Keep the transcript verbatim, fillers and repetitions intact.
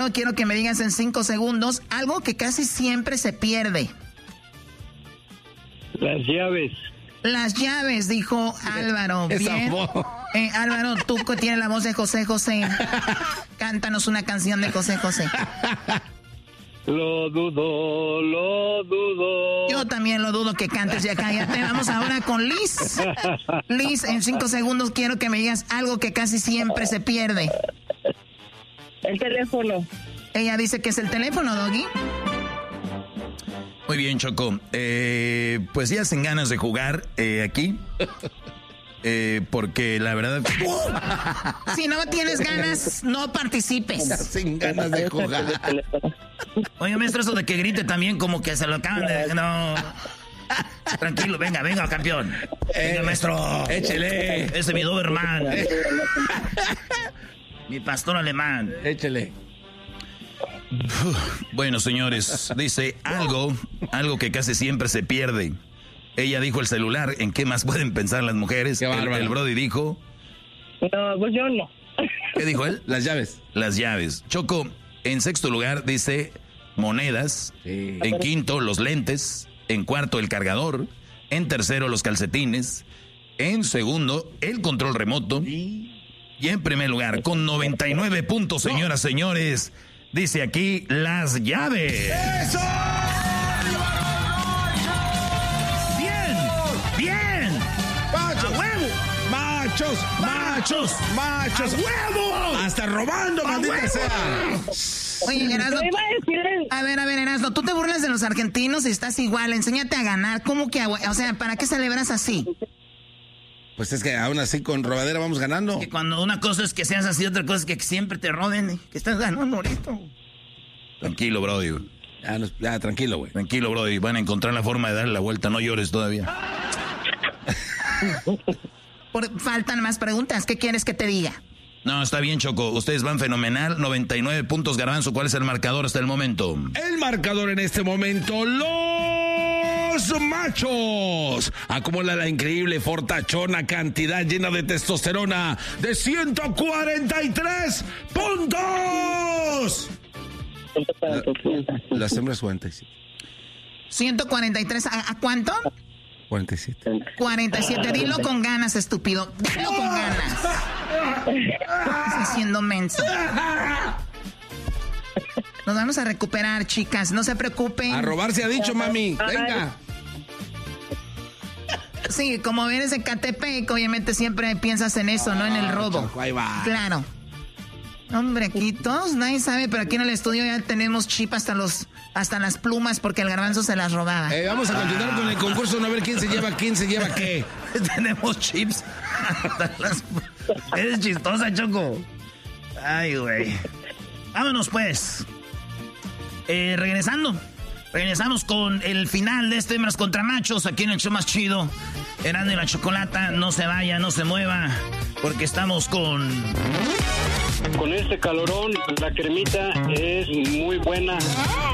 Quiero que me digas en cinco segundos algo que casi siempre se pierde. Las llaves. Las llaves, dijo Álvaro. Bien. Eh, Álvaro, tú tienes la voz de José José. Cántanos una canción de José José. Lo dudo, lo dudo. Yo también lo dudo que cantes, ya cállate. Vamos ahora con Liz. Liz, en cinco segundos quiero que me digas algo que casi siempre se pierde. El teléfono. Ella dice que es el teléfono, Doggy. Muy bien, Choco. Eh, pues ya sin ganas de jugar eh, aquí. Eh, porque la verdad... Si no tienes ganas, no participes. Ya sin ganas de jugar. Oye, maestro, eso de que grite también como que se lo acaban de... No. Tranquilo, venga, venga, campeón. Venga, maestro. Échele. Ese es mi Doberman. Mi pastor alemán. Échele. Bueno, señores, dice algo, algo que casi siempre se pierde. Ella dijo el celular. ¿En qué más pueden pensar las mujeres? El, el Brody dijo... No, pues yo no. ¿Qué dijo él? Las llaves. Las llaves. Choco, en sexto lugar dice monedas. Sí. En quinto, los lentes. En cuarto, el cargador. En tercero, los calcetines. En segundo, el control remoto. Sí. Y en primer lugar, con noventa y nueve puntos, señoras, señores, dice aquí las llaves. ¡Eso! Machos, machos, machos, huevos. Hasta robando, maldita sea. Oye, Erasmo, a ver, a ver, Erasmo, tú te burlas de los argentinos y estás igual. Enséñate a ganar. ¿Cómo que, o sea, para qué celebras así? Pues es que aún así con robadera vamos ganando. Que cuando una cosa es que seas así, otra cosa es que siempre te roben, que estás ganando ahorita. Tranquilo, Brody. Ya, no, ya tranquilo, güey. Tranquilo, Brody. Van a encontrar la forma de darle la vuelta. No llores todavía. Por, faltan más preguntas. ¿Qué quieres que te diga? No, está bien, Choco. Ustedes van fenomenal. noventa y nueve puntos, Garbanzo. ¿Cuál es el marcador hasta el momento? El marcador en este momento, los machos acumulan la increíble fortachona cantidad llena de testosterona de ciento cuarenta y tres puntos. La, las hembras cuarenta y siete. ciento cuarenta y tres, ¿a, a cuánto? cuarenta y siete. cuarenta y siete, dilo con ganas, estúpido. Dilo con ganas. Estás haciendo menso. Nos vamos a recuperar, chicas, no se preocupen. A robar se ha dicho, mami. Venga. Sí, como vienes de Catepec, obviamente siempre piensas en eso, no en el robo. Ahí va. Claro. Hombre, aquí todos, nadie sabe, pero aquí en el estudio ya tenemos chip hasta los, hasta las plumas porque el Garbanzo se las robaba. Eh, vamos a continuar con el concurso, no a ver quién se lleva, quién se lleva qué. Tenemos chips hasta las... Eres chistosa, Choco. Ay, güey. Vámonos, pues. Eh, regresando. Regresamos con el final de este Hembras contra Machos aquí en el show más chido. Erasmo y la Chocolata, no se vaya, no se mueva, porque estamos con... Con este calorón, la cremita es muy buena.